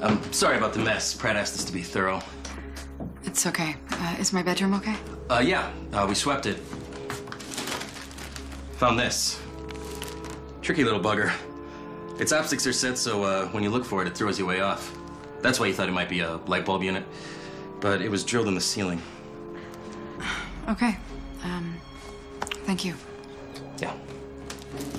Sorry about the mess. Pratt asked us to be thorough. It's okay. Is my bedroom okay? Yeah. We swept it. Found this. Tricky little bugger. Its optics are set so when you look for it, it throws you way off. That's why you thought it might be a light bulb unit. But it was drilled in the ceiling. Okay. Thank you. Yeah.